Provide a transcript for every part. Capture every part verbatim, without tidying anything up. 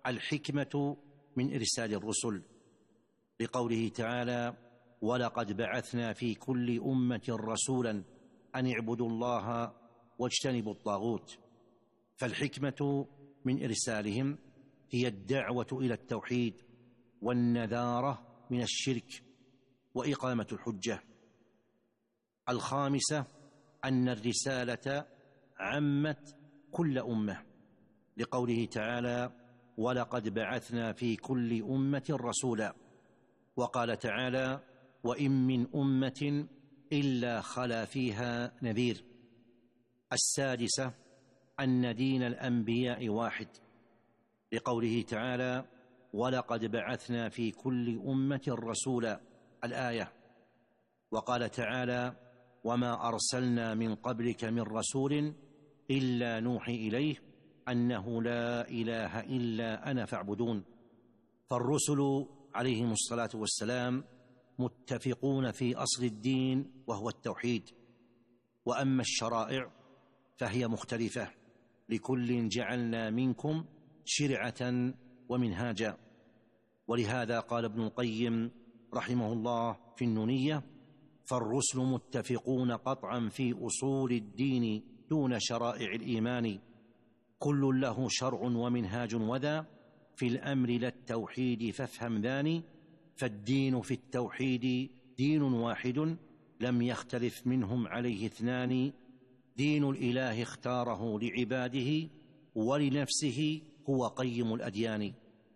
الحكمة من إرسال الرسل، لقوله تعالى: ولقد بعثنا في كل أمة رسولا أن اعبدوا الله واجتنبوا الطاغوت. فالحكمة من إرسالهم هي الدعوة إلى التوحيد والنذارة من الشرك وإقامة الحجة. الخامسة أن الرسالة عمت كل أمة، لقوله تعالى: ولقد بعثنا في كل أمة رسولا. وقال تعالى: وإن من أمة إلا خلا فيها نذير. السادسة أن دين الأنبياء واحد، لقوله تعالى: ولقد بعثنا في كل أمة رسولا، الآية. وقال تعالى: وما أرسلنا من قبلك من رسول إلا نوحي إليه أنه لا إله إلا أنا فاعبدون. فالرسل عليهم الصلاة والسلام متفقون في أصل الدين وهو التوحيد، وأما الشرائع فهي مختلفة، لكل جعلنا منكم شرعة ومنهاجا. ولهذا قال ابن القيم رحمه الله في النونية: فالرسل متفقون قطعا في أصول الدين دون شرائع الإيمان، كل له شرع ومنهاج، وذا في الأمر لا التوحيد فافهم ذاني، فالدين في التوحيد دين واحد لم يختلف منهم عليه اثنان، دين الإله اختاره لعباده ولنفسه هو قيم الأديان.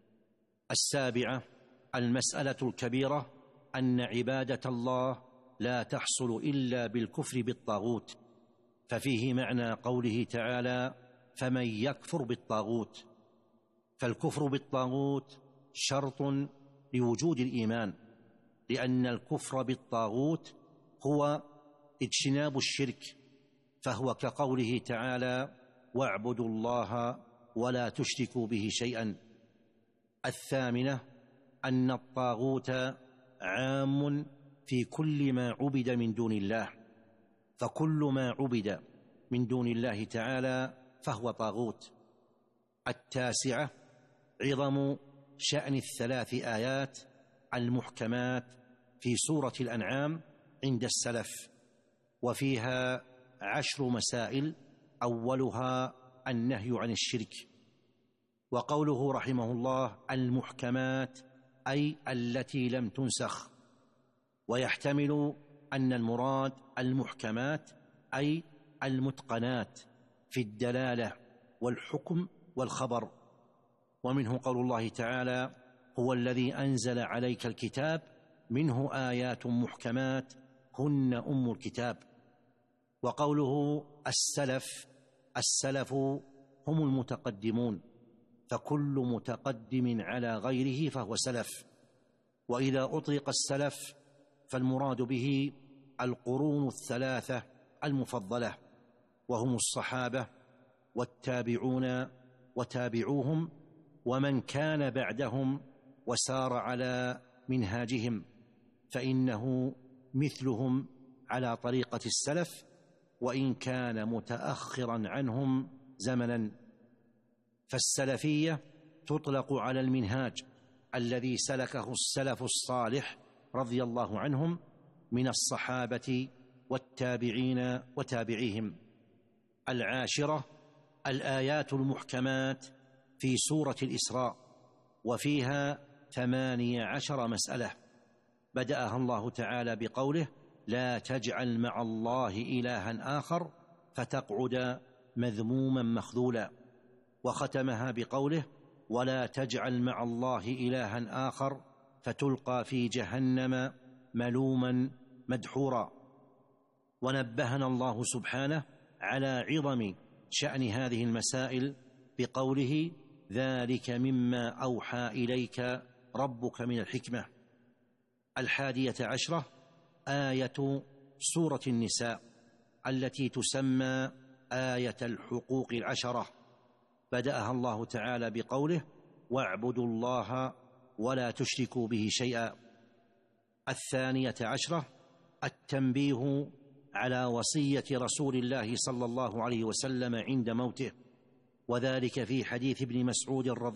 السابعة المسألة الكبيرة أن عبادة الله لا تحصل إلا بالكفر بالطاغوت، ففيه معنى قوله تعالى: فمن يكفر بالطاغوت. فالكفر بالطاغوت شرط لوجود الإيمان، لأن الكفر بالطاغوت هو اجتناب الشرك، فهو كقوله تعالى: واعبدوا الله ولا تشركوا به شيئا. الثامنة أن الطاغوت عام في كل ما عبد من دون الله، فكل ما عبد من دون الله تعالى فهو طاغوت. التاسعة عظم شأن الثلاث آيات المحكمات في سورة الأنعام عند السلف، وفيها عشر مسائل، أولها النهي عن الشرك. وقوله رحمه الله المحكمات أي التي لم تنسخ، ويحتمل أن المراد المحكمات أي المتقنات في الدلالة والحكم والخبر. ومنه قول الله تعالى: هو الذي أنزل عليك الكتاب منه آيات محكمات هن أم الكتاب. وقوله السلف، السلف هم المتقدمون، فكل متقدم على غيره فهو سلف. وإذا أطلق السلف فالمراد به القرون الثلاثة المفضلة، وهم الصحابة والتابعون وتابعوهم ومن كان بعدهم وسار على منهاجهم، فإنه مثلهم على طريقة السلف وإن كان متأخرا عنهم زمنا. فالسلفية تطلق على المنهاج الذي سلكه السلف الصالح رضي الله عنهم من الصحابة والتابعين وتابعيهم. العاشرة الآيات المحكمات في سورة الإسراء، وفيها ثمانية عشر مسألة، بدأها الله تعالى بقوله: لا تجعل مع الله إلها آخر فتقعد مذموما مخذولا، وختمها بقوله: ولا تجعل مع الله إلها آخر فتلقى في جهنم ملوما مدحورا. ونبهنا الله سبحانه على عظم شأن هذه المسائل بقوله: ذلك مما أوحى إليك ربك من الحكمة. الحادية عشرة آية سورة النساء التي تسمى آية الحقوق العشرة، بدأها الله تعالى بقوله: واعبدوا الله ولا تشركوا به شيئا. الثانية عشرة التنبيه على وصية رسول الله صلى الله عليه وسلم عند موته، وذلك في حديث ابن مسعود رضي